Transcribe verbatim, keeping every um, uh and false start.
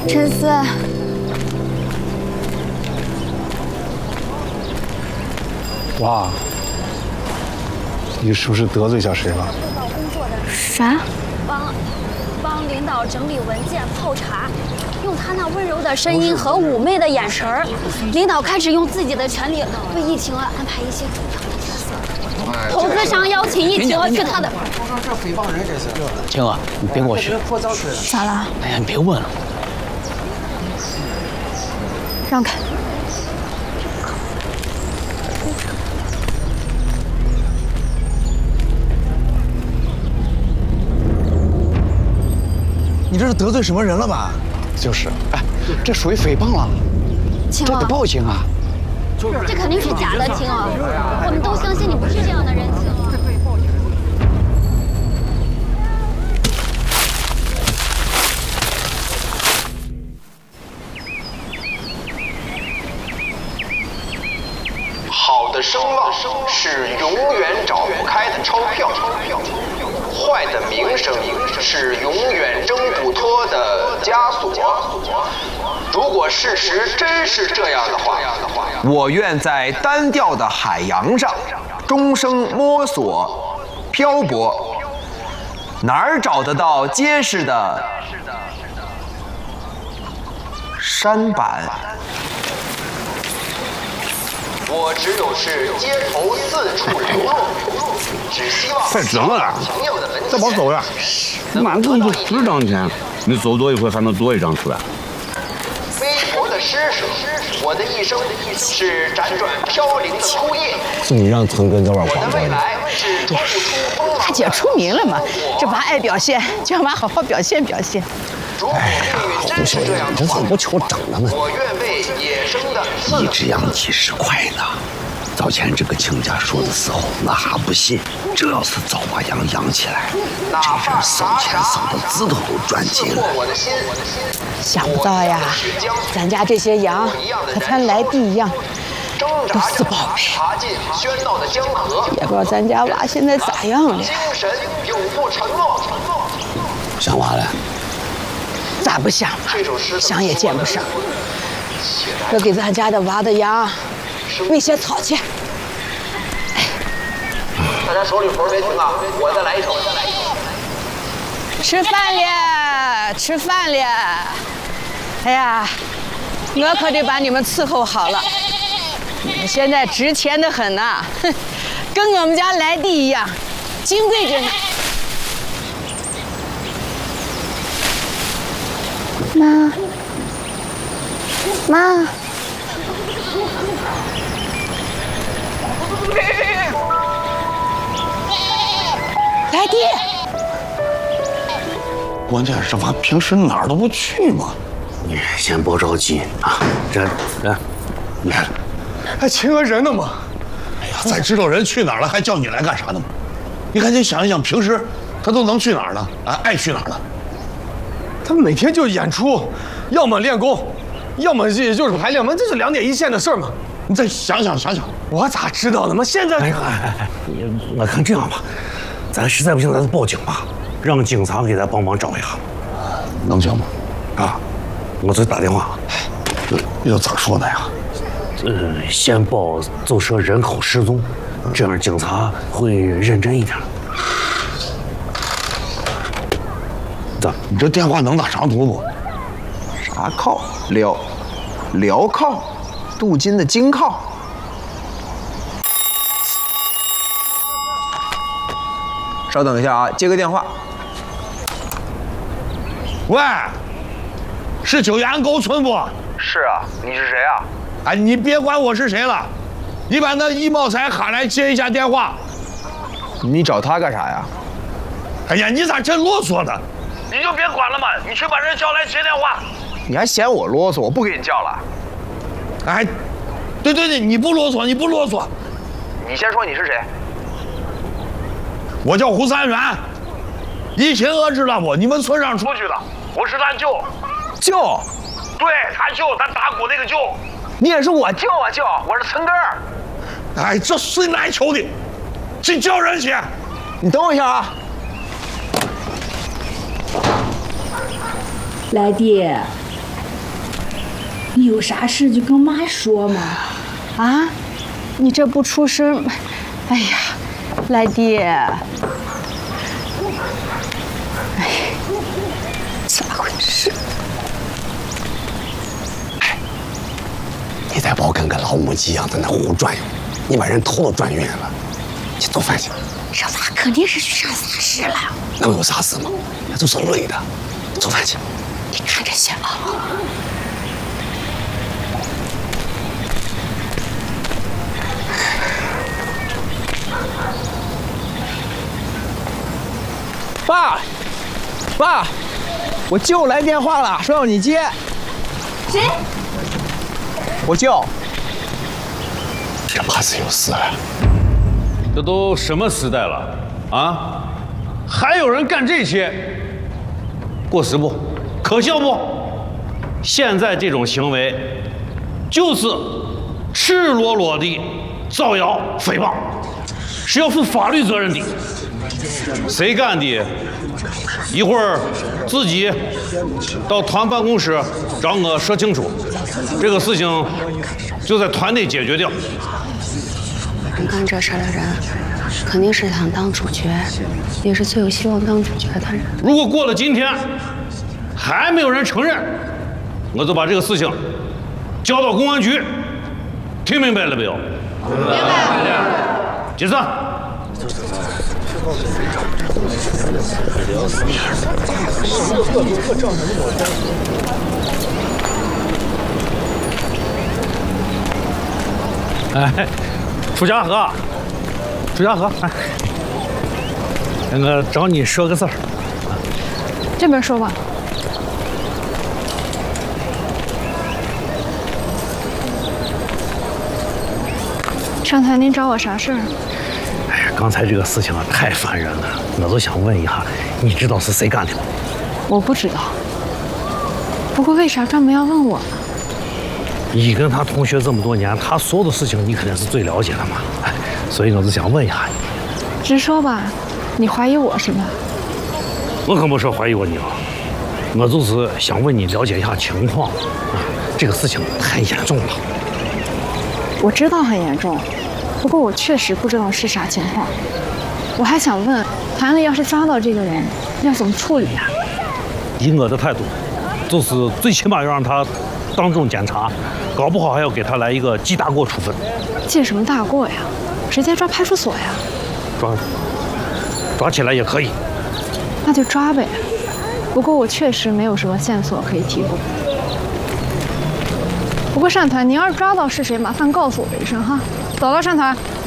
陈思， 哇，你是不是得罪下谁了？ 啥？ 帮帮领导整理文件、泡茶，用他那温柔的声音和妩媚的眼神儿，领导开始用自己的权利为疫情啊安排一些重要的角色。投资商邀请疫情去他的。 这诽谤人这是。 晴儿，你别过去。 咋了？ 哎呀，你别问了。 让开。 你这是得罪什么人了吧？ 就是，哎，这属于诽谤了， 晴儿， 这得报警啊！ 这肯定是假的，晴儿，我们都相信你不是这样的人，晴儿。 好的声望是永远找不开的钞票。 坏的名声是永远挣不脱的枷锁。如果事实真是这样的话，我愿在单调的海洋上终生摸索、漂泊，哪儿找得到结实的山板？我只有是街头四处流落，只希望快整了，再跑走呀！满坑就十张钱，你走多一回还能多一张出来。 微薄的施舍，我的一生是辗转飘零的枯叶。 是你让村根这玩广告的。 他姐出名了嘛，这把爱表现，就让妈好好表现表现。 哎呀，胡小姐，你这怎么不求整了呢？ 我愿为野生的一只羊几十块呢。早前这个亲家说的时候，我还不信。这要是早把羊养起来，这人烧钱烧到指头都转筋了。 想不到呀，咱家这些羊和咱来地一样，都是宝贝。也不知道咱家娃现在咋样了。 精神永不沉默。 想娃了？ 咋不想啊？想也见不上。这给咱家的娃的羊喂些草去。 大家手里活没停啊！我再来一首。 吃饭了，吃饭了。哎呀，我可得把你们伺候好了。你们现在值钱的很呐，哼，跟我们家来地一样，金贵着呢。 妈，妈。 来弟， 关键是娃平时哪儿都不去嘛。 你先别着急啊，这这，你看， 还亲个人呢吗？ 哎呀，再知道人去哪儿了，还叫你来干啥呢？你赶紧想一想，平时他都能去哪儿呢？啊，爱去哪儿呢？ 他每天就演出，要么练功，要么就就是排练嘛，这是两点一线的事儿嘛。 你再想想想想， 我咋知道的嘛？现在， 哎呀，哎哎，你我看这样吧，咱实在不行，咱就报警吧，让警察给咱帮忙找一下， 能行吗？ 啊，我再打电话。 这要咋说呢呀？ 呃，先报就说人口失踪，这样警察会认真一点。 咋？你这电话能打长途不？ 啥靠？辽，辽靠。 镀金的金靠，稍等一下啊，接个电话。 喂，是九岩沟村不？ 是啊，你是谁啊？ 哎，你别管我是谁了，你把那易茂才喊来接一下电话。 你找他干啥呀？ 哎呀，你咋真啰嗦呢？你就别管了嘛，你去把人叫来接电话。 你还嫌我啰嗦？我不给你叫了。 哎，对对对，你不啰嗦，你不啰嗦。 你先说你是谁？ 我叫胡三元，疫情我知道不？你们村上出去的，我是他舅。 舅？ 对，他舅，他打鼓那个舅。 你也是我舅啊舅，我是村根儿。 哎，这谁来求的？去叫人去。 你等我一下啊。 来弟。 你有啥事就跟妈说嘛。 啊，你这不出声，哎呀，来弟，哎，咋回事？ 哎，你再别跟个老母鸡一样在那胡转悠，你把人头都转晕了。去做饭去。 这娃肯定是去上啥事了。 能有啥事吗？那就是累的。做饭去。 你看着些吧。 爸，爸，我舅来电话了，说要你接。 谁？ 我舅。 这怕是有事了。 这都什么时代了啊？还有人干这些，过时不？可笑不？现在这种行为，就是赤裸裸的造谣诽谤，是要负法律责任的。谁干的？一会儿自己到团办公室找我说清楚，这个事情就在团内解决掉。 能干这事的人，肯定是想当主角，也是最有希望当主角的人。 如果过了今天还没有人承认，我就把这个事情交到公安局，听明白了没有？明白了。解散。哎，楚家河，楚家河，哎，那个找你说个事儿。 这边说吧。上台，您找我啥事儿？ 哎呀，刚才这个事情啊，太烦人了，我就想问一下，你知道是谁干的吗？ 我不知道。不过为啥专门要问我呢？ 你跟他同学这么多年，他所有的事情你肯定是最了解的嘛，哎，所以我就想问一下你。 直说吧，你怀疑我是吧？ 我可不是怀疑过你啊，我就是想问你了解一下情况啊，这个事情太严重了。 我知道很严重，不过我确实不知道是啥情况。我还想问，团里要是抓到这个人，要怎么处理啊？ 以我的态度，就是最起码要让他当众检查，搞不好还要给他来一个记大过处分。 记什么大过呀？直接抓派出所呀？ 抓，抓起来也可以。 那就抓呗。不过我确实没有什么线索可以提供。不过单团，你要是抓到是谁，麻烦告诉我一声哈。走了，单团。